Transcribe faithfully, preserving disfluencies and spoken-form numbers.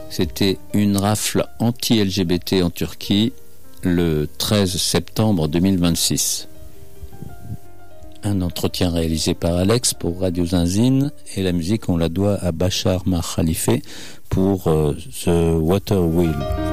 C'était une rafle anti-L G B T en Turquie le treize septembre deux mille vingt-six. Un entretien réalisé par Alex pour Radio Zinzine, et la musique on la doit à Bachar Mar Khalife pour euh, The Water Wheel.